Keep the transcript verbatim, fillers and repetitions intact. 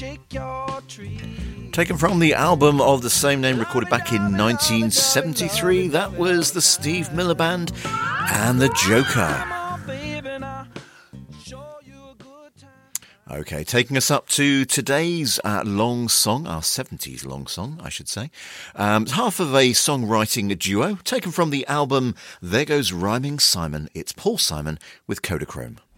Taken from the album of the same name, recorded back in nineteen seventy-three, that was the Steve Miller Band and the Joker. Okay, taking us up to today's uh, long song, our seventies long song, I should say. Um, half of a songwriting duo, taken from the album There Goes Rhyming Simon. It's Paul Simon with Kodachrome.